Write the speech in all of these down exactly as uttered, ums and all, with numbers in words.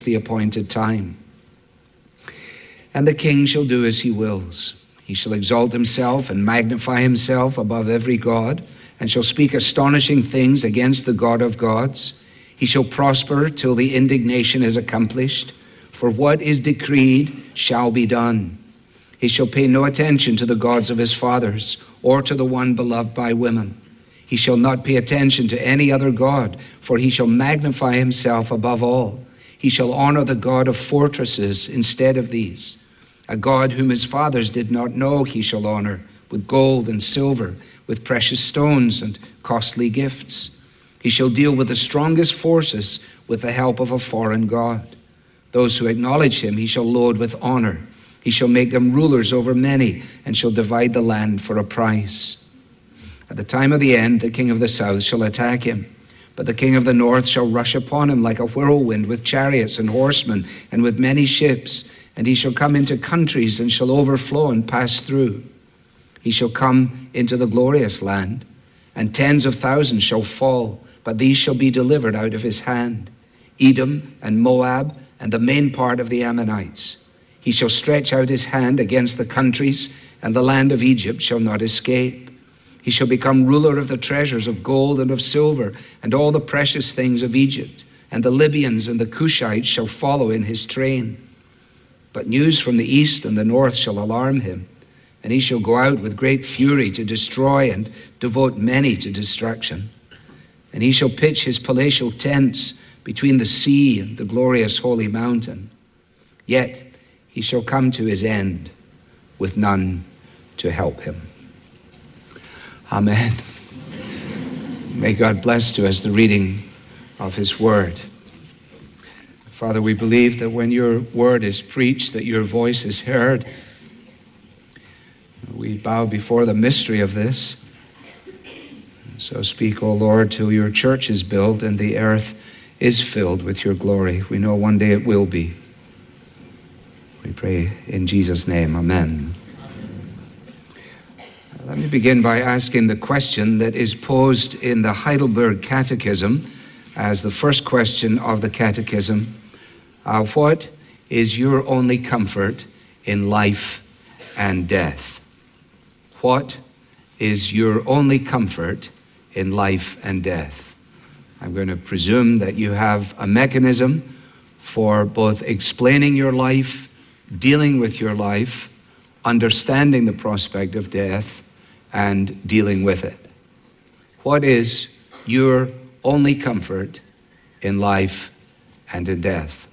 the appointed time. And the king shall do as he wills. He shall exalt himself and magnify himself above every god, and shall speak astonishing things against the God of gods. He shall prosper till the indignation is accomplished, for what is decreed shall be done. He shall pay no attention to the gods of his fathers, or to the one beloved by women. He shall not pay attention to any other god, for he shall magnify himself above all. He shall honor the God of fortresses instead of these. A God whom his fathers did not know he shall honor, with gold and silver, with precious stones and costly gifts. He shall deal with the strongest forces with the help of a foreign god. Those who acknowledge him he shall load with honor. He shall make them rulers over many, and shall divide the land for a price. At the time of the end, the king of the south shall attack him. But the king of the north shall rush upon him like a whirlwind, with chariots and horsemen, and with many ships. And he shall come into countries, and shall overflow and pass through. He shall come into the glorious land, and tens of thousands shall fall, but these shall be delivered out of his hand. Edom and Moab, and the main part of the Ammonites. He shall stretch out his hand against the countries, and the land of Egypt shall not escape. He shall become ruler of the treasures of gold and of silver, and all the precious things of Egypt, and the Libyans and the Cushites shall follow in his train. But news from the east and the north shall alarm him, and he shall go out with great fury to destroy and devote many to destruction. And he shall pitch his palatial tents between the sea and the glorious holy mountain. Yet he shall come to his end with none to help him. Amen. May God bless to us the reading of his word. Father, we believe that when your word is preached, that your voice is heard. We bow before the mystery of this. So speak, O Lord, till your church is built and the earth is filled with your glory. We know one day it will be. We pray in Jesus' name. Amen. Let me begin by asking the question that is posed in the Heidelberg Catechism as the first question of the Catechism. Uh, what is your only comfort in life and death? What is your only comfort in life and death? I'm going to presume that you have a mechanism for both explaining your life, dealing with your life, understanding the prospect of death, and dealing with it. What is your only comfort in life and in death?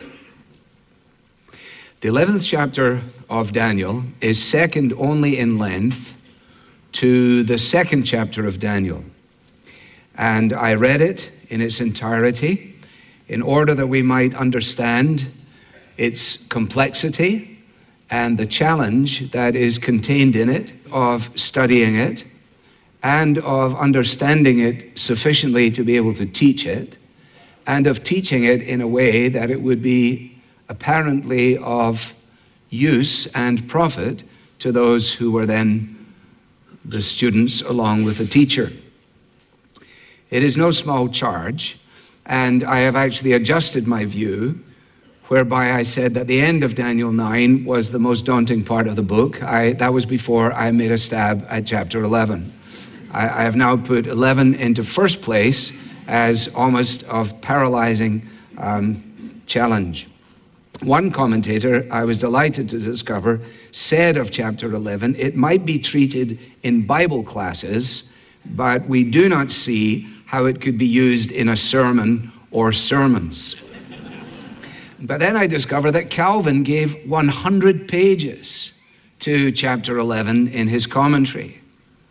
The eleventh chapter of Daniel is second only in length to the second chapter of Daniel. And I read it in its entirety in order that we might understand its complexity and the challenge that is contained in it of studying it and of understanding it sufficiently to be able to teach it, and of teaching it in a way that it would be apparently of use and profit to those who were then the students along with the teacher. It is no small charge, and I have actually adjusted my view, whereby I said that the end of Daniel nine was the most daunting part of the book. I, that was before I made a stab at chapter eleven. I, I have now put eleven into first place as almost of paralyzing um, challenge. One commentator, I was delighted to discover, said of chapter eleven, it might be treated in Bible classes, but we do not see how it could be used in a sermon or sermons. But then I discovered that Calvin gave one hundred pages to chapter eleven in his commentary.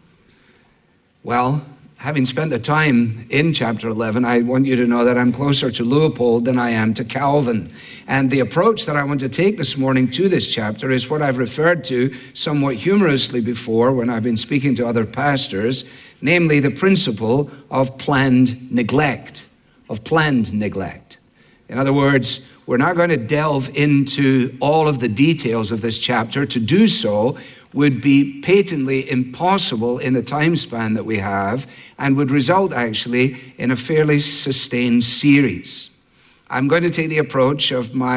Well, having spent the time in chapter eleven, I want you to know that I'm closer to Leopold than I am to Calvin. And the approach that I want to take this morning to this chapter is what I've referred to somewhat humorously before when I've been speaking to other pastors, namely the principle of planned neglect, of planned neglect. In other words, we're not going to delve into all of the details of this chapter. To do so would be patently impossible in the time span that we have and would result actually in a fairly sustained series. I'm going to take the approach of my